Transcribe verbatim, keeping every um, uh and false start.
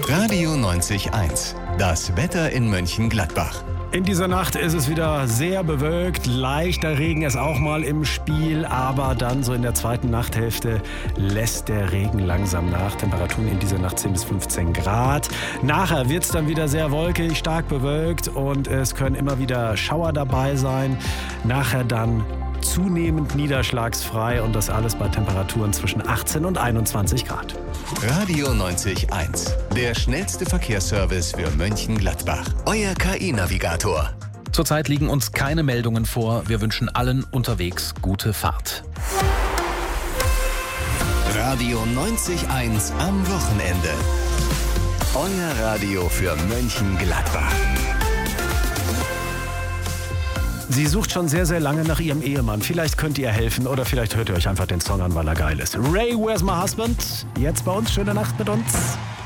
Radio neunzig eins. Das Wetter in Mönchengladbach. In dieser Nacht ist es wieder sehr bewölkt, leichter Regen ist auch mal im Spiel, aber dann so in der zweiten Nachthälfte lässt der Regen langsam nach. Temperaturen in dieser Nacht zehn bis fünfzehn Grad. Nachher wird es dann wieder sehr wolkig, stark bewölkt und es können immer wieder Schauer dabei sein. Nachher dann zunehmend niederschlagsfrei und das alles bei Temperaturen zwischen achtzehn und einundzwanzig Grad. Radio neunzig eins. Der schnellste Verkehrsservice für Mönchengladbach. Euer K I-Navigator. Zurzeit liegen uns keine Meldungen vor. Wir wünschen allen unterwegs gute Fahrt. Radio neunzig eins am Wochenende. Euer Radio für Mönchengladbach. Sie sucht schon sehr, sehr lange nach ihrem Ehemann. Vielleicht könnt ihr helfen oder vielleicht hört ihr euch einfach den Song an, weil er geil ist. Ray, Where's My Husband? Jetzt bei uns. Schöne Nacht mit uns.